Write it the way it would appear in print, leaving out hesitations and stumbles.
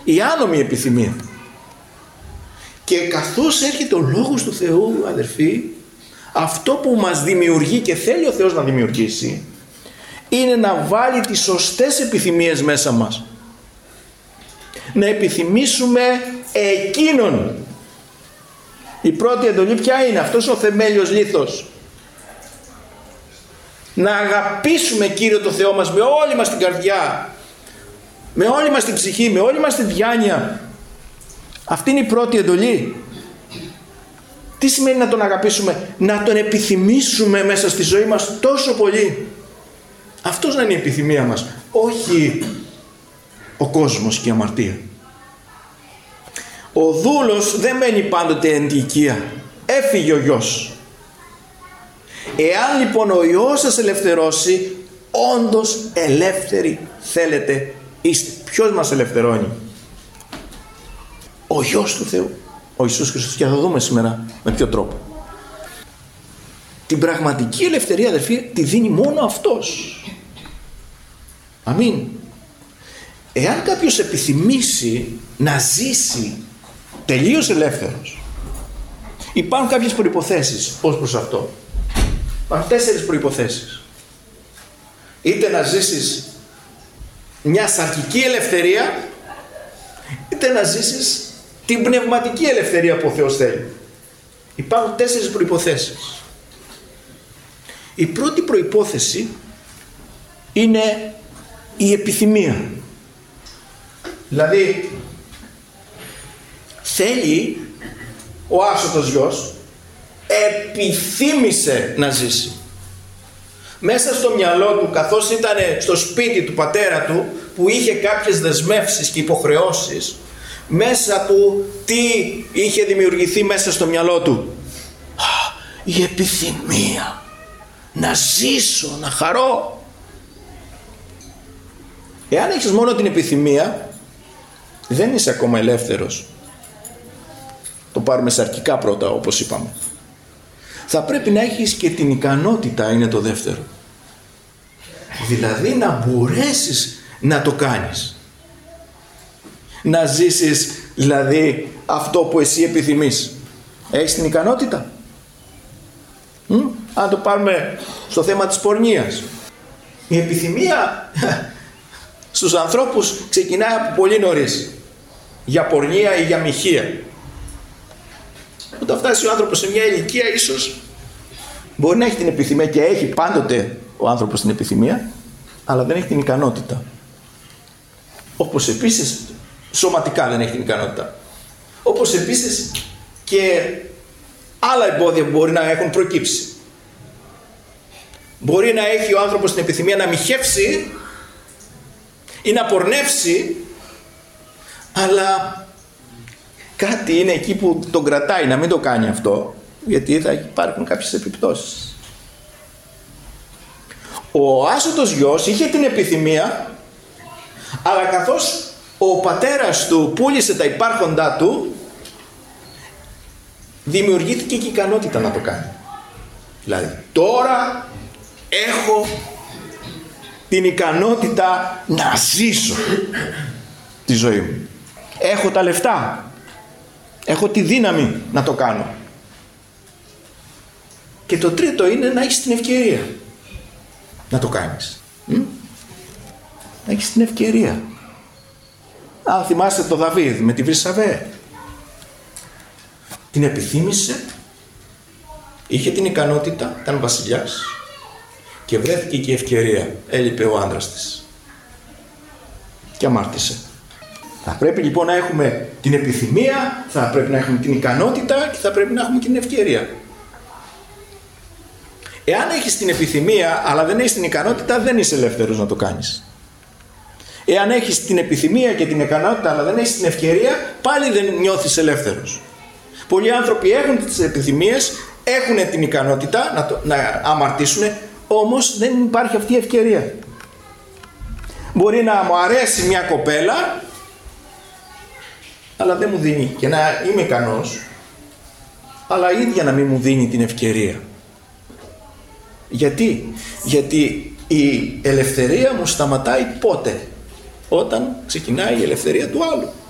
η άνομη επιθυμία. Και καθώς έρχεται ο Λόγος του Θεού, αδερφοί, αυτό που μας δημιουργεί και θέλει ο Θεός να δημιουργήσει είναι να βάλει τις σωστές επιθυμίες μέσα μας. Να επιθυμήσουμε εκείνον. Η πρώτη εντολή ποια είναι? Αυτός ο θεμέλιος λίθος. Να αγαπήσουμε Κύριο το Θεό μας με όλη μας την καρδιά, με όλη μας την ψυχή, με όλη μας την διάνοια. Αυτή είναι η πρώτη εντολή. Τι σημαίνει να τον αγαπήσουμε? Να τον επιθυμήσουμε μέσα στη ζωή μας τόσο πολύ. Αυτός να είναι η επιθυμία μας, όχι ο κόσμος και η αμαρτία. Ο δούλος δεν μένει πάντοτε εν τη οικία. Έφυγε ο γιος. Εάν λοιπόν ο Υιός σας ελευθερώσει, όντως ελεύθεροι θέλετε είστε. Ποιος μας ελευθερώνει? Ο Υιός του Θεού, ο Ιησούς Χριστός. Και θα δούμε σήμερα με ποιο τρόπο. Την πραγματική ελευθερία, αδερφοί, τη δίνει μόνο Αυτός. Αμήν. Εάν κάποιος επιθυμήσει να ζήσει τελείως ελεύθερος, υπάρχουν κάποιες προϋποθέσεις ως προς αυτό. Υπάρχουν 4 προϋποθέσεις. Είτε να ζήσεις μια σαρκική ελευθερία, είτε να ζήσεις την πνευματική ελευθερία που ο Θεός θέλει. Υπάρχουν 4 προϋποθέσεις. Η πρώτη προϋπόθεση είναι η επιθυμία. Δηλαδή θέλει ο άσωτος γιος, επιθύμησε να ζήσει. Μέσα στο μυαλό του, καθώς ήταν στο σπίτι του πατέρα του, που είχε κάποιες δεσμεύσεις και υποχρεώσεις, μέσα του τι είχε δημιουργηθεί μέσα στο μυαλό του? Η επιθυμία να ζήσω, να χαρώ. Εάν έχεις μόνο την επιθυμία, δεν είσαι ακόμα ελεύθερος. Το πάρουμε σαρκικά πρώτα, όπως είπαμε. Θα πρέπει να έχεις και την ικανότητα, είναι το δεύτερο. Δηλαδή να μπορέσεις να το κάνεις. Να ζήσεις δηλαδή αυτό που εσύ επιθυμείς. Έχεις την ικανότητα? Αν το πάρουμε στο θέμα της πορνείας. Η επιθυμία στους ανθρώπους ξεκινάει από πολύ νωρίς. Για πορνεία ή για μοιχεία. Όταν φτάσει ο άνθρωπος σε μια ηλικία, ίσως μπορεί να έχει την επιθυμία, και έχει πάντοτε ο άνθρωπος την επιθυμία, αλλά δεν έχει την ικανότητα. Όπως επίσης σωματικά δεν έχει την ικανότητα. Όπως επίσης και άλλα εμπόδια που μπορεί να έχουν προκύψει. Μπορεί να έχει ο άνθρωπος την επιθυμία να μοιχεύσει ή να πορνεύσει, αλλά κάτι είναι εκεί που τον κρατάει να μην το κάνει αυτό, γιατί θα υπάρχουν κάποιες επιπτώσεις. Ο άσωτος γιος είχε την επιθυμία, αλλά καθώς ο πατέρας του πούλησε τα υπάρχοντά του, δημιουργήθηκε και η ικανότητα να το κάνει. Δηλαδή τώρα έχω την ικανότητα να ζήσω τη ζωή μου. Έχω τα λεφτά. Έχω τη δύναμη να το κάνω. Και το τρίτο είναι να έχεις την ευκαιρία να το κάνεις. Να έχεις την ευκαιρία. Αν θυμάστε το Δαβίδ με τη Βρυσαβέ. Την επιθύμησε, είχε την ικανότητα, ήταν βασιλιάς και βρέθηκε και η ευκαιρία. Έλειπε ο άντρας της και αμάρτησε. Θα πρέπει λοιπόν να έχουμε την επιθυμία, θα πρέπει να έχουμε την ικανότητα και θα πρέπει να έχουμε και την ευκαιρία. Εάν έχεις την επιθυμία αλλά δεν έχεις την ικανότητα, δεν είσαι ελεύθερος να το κάνεις. Εάν έχεις την επιθυμία και την ικανότητα αλλά δεν έχεις την ευκαιρία, πάλι δεν νιώθεις ελεύθερος. Πολλοί άνθρωποι έχουν τις επιθυμίες, έχουν την ικανότητα να αμαρτήσουν, όμως δεν υπάρχει αυτή η ευκαιρία. Μπορεί να μου αρέσει μια κοπέλα, αλλά δεν μου δίνει, και να είμαι ικανός, αλλά η ίδια να μην μου δίνει την ευκαιρία. Γιατί? Γιατί η ελευθερία μου σταματάει πότε? Όταν ξεκινάει η ελευθερία του άλλου.